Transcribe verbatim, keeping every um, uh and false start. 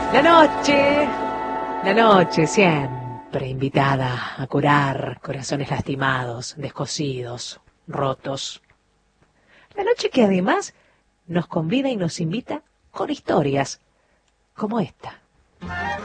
La noche, la noche siempre invitada a curar corazones lastimados, descosidos, rotos. La noche que además nos convida y nos invita con historias como esta.